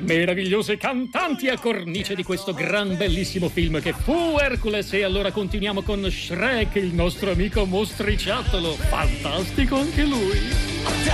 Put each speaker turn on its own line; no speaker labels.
meravigliose cantanti a cornice di questo gran bellissimo film che fu Hercules. E allora continuiamo con Shrek, il nostro amico mostriciattolo, fantastico anche lui.